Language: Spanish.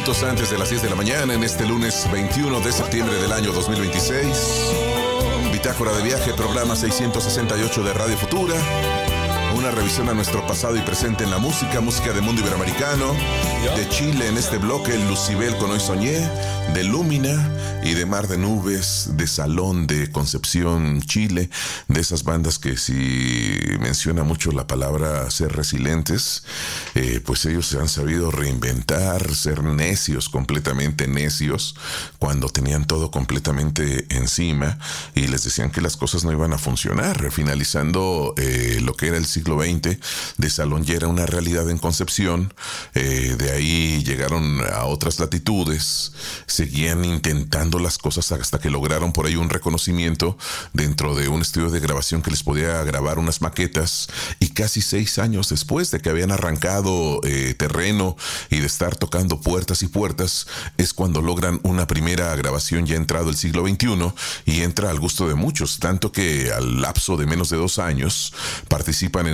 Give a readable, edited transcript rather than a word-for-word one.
minutos antes de las 10 de la mañana en este lunes 21 de septiembre del año 2026. Bitácora de viaje, programa 668 de Radio Futura. Una revisión a nuestro pasado y presente en la música de mundo iberoamericano. De Chile en este bloque, Lucibel con Hoy Soñé, de Lúmina y de Mar de Nubes, de Salón de Concepción, Chile. De esas bandas que si menciona mucho la palabra ser resilientes, pues ellos se han sabido reinventar, ser necios, completamente necios, cuando tenían todo completamente encima y les decían que las cosas no iban a funcionar. Finalizando lo que era el siglo XX, de Salón ya era una realidad en Concepción. De ahí llegaron a otras latitudes, seguían intentando las cosas hasta que lograron por ahí un reconocimiento dentro de un estudio de grabación que les podía grabar unas maquetas, y casi 6 años después de que habían arrancado terreno y de estar tocando puertas y puertas, es cuando logran una primera grabación ya entrado el siglo XXI, y entra al gusto de muchos, tanto que al lapso de menos de 2 años participan en